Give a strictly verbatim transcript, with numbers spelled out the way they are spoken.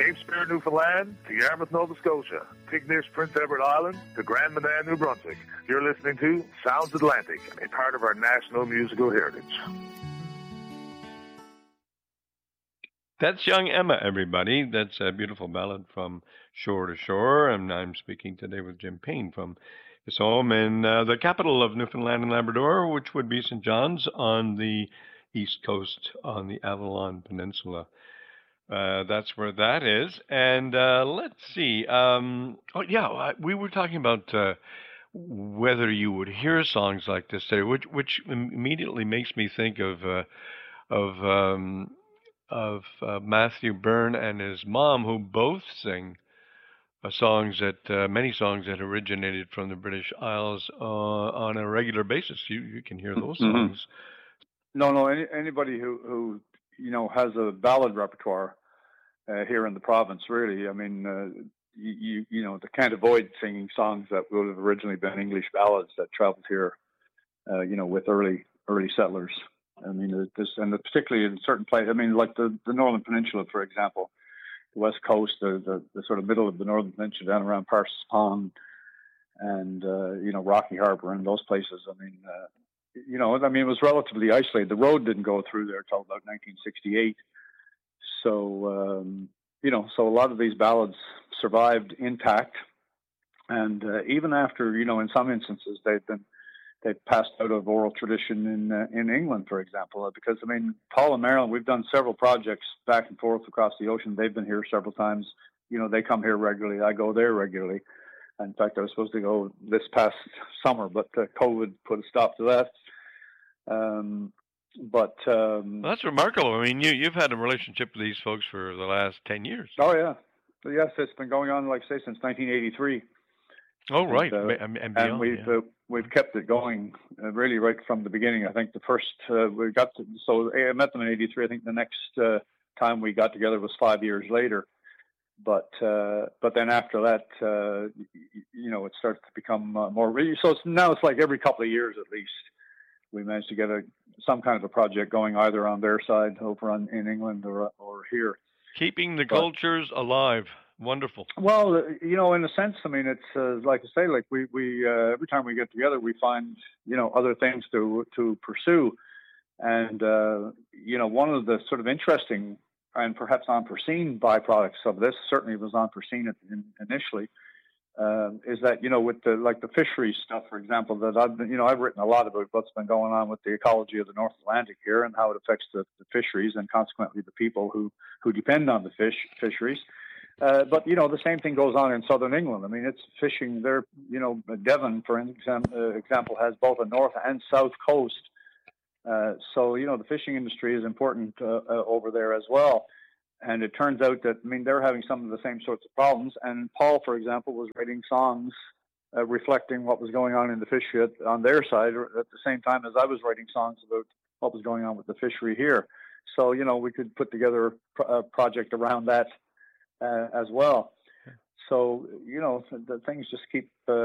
Cape Spear, Newfoundland, to Yarmouth, Nova Scotia, Tignish, Prince Edward Island, to Grand Manan, New Brunswick. You're listening to Sounds Atlantic, a part of our national musical heritage. That's Young Emma, everybody. That's a beautiful ballad from Shore to Shore, and I'm speaking today with Jim Payne from his home in uh, the capital of Newfoundland and Labrador, which would be Saint John's on the east coast on the Avalon Peninsula. Uh, that's where that is. And uh, let's see. Um, oh, yeah, we were talking about uh, whether you would hear songs like this today, which which immediately makes me think of uh, of um, of uh, Matthew Byrne and his mom, who both sing uh, songs that uh, many songs that originated from the British Isles uh, on a regular basis. You you can hear those songs. Mm-hmm. No, no. Any, anybody who who you know has a ballad repertoire uh, here in the province, really. I mean, uh, you, you you know, they can't avoid singing songs that would have originally been English ballads that traveled here, uh, you know, with early early settlers. I mean, this, and particularly in certain places. I mean, like the, the Northern Peninsula, for example, the West Coast, the, the, the sort of middle of the Northern Peninsula, down around Parsons Pond, and uh, you know, Rocky Harbour, and those places. I mean, uh, you know, I mean, it was relatively isolated. The road didn't go through there until about nineteen sixty-eight. So, um, you know, so a lot of these ballads survived intact, and uh, even after, you know, in some instances, they've been they passed out of oral tradition in uh, in England, for example, because, I mean, Paul and Marilyn, we've done several projects back and forth across the ocean. They've been here several times. You know, they come here regularly. I go there regularly. In fact, I was supposed to go this past summer, but uh, COVID put a stop to that. Um, but um, well, that's remarkable. I mean, you, you've had a relationship with these folks for the last ten years. Oh, yeah. Yes, it's been going on, like I say, since nineteen eighty-three. Oh, right. And, uh, and, and, beyond, and we've yeah. uh, we've kept it going uh, really right from the beginning. I think the first uh, we got to, so I met them in eighty-three. I think the next uh, time we got together was five years later. But uh, but then after that, uh, you, you know, it starts to become uh, more. So it's, now it's like every couple of years at least, we manage to get a some kind of a project going either on their side over on, in England or or here. Keeping the but, cultures alive. Wonderful. Well, you know, in a sense, I mean, it's uh, like I say, like we, we uh, every time we get together, we find, you know, other things to to pursue. And, uh, you know, one of the sort of interesting and perhaps unforeseen byproducts of this, certainly was unforeseen in, initially, uh, is that, you know, with the, like the fisheries stuff, for example, that I've been, you know, I've written a lot about what's been going on with the ecology of the North Atlantic here and how it affects the, the fisheries and consequently the people who, who depend on the fish fisheries. Uh, but, you know, the same thing goes on in southern England. I mean, it's fishing there, you know, Devon, for example, uh, example has both a north and south coast. Uh, so, you know, the fishing industry is important uh, uh, over there as well. And it turns out that, I mean, they're having some of the same sorts of problems. And Paul, for example, was writing songs uh, reflecting what was going on in the fishery at, on their side at the same time as I was writing songs about what was going on with the fishery here. So, you know, we could put together a, pro- a project around that uh, as well. So, you know, the things just keep uh,